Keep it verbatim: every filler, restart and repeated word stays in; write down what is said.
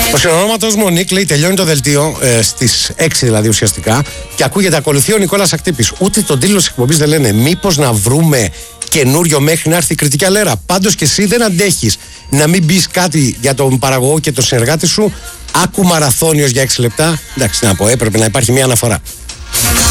Ο συνονόματος μου ο Νίκ λέει: τελειώνει το δελτίο ε, στις έξι δηλαδή ουσιαστικά και ακούγεται ακολουθεί ο Νικόλας Ακτύπης. Ούτε τον τίτλο της εκπομπής δεν λένε. Μήπως να βρούμε καινούριο μέχρι να έρθει η κριτική αλέρα? Πάντως και εσύ δεν αντέχεις να μην πεις κάτι για τον παραγωγό και τον συνεργάτη σου. Άκου μαραθώνιος για έξι λεπτά. Εντάξει, να πω, έπρεπε να υπάρχει μια αναφορά.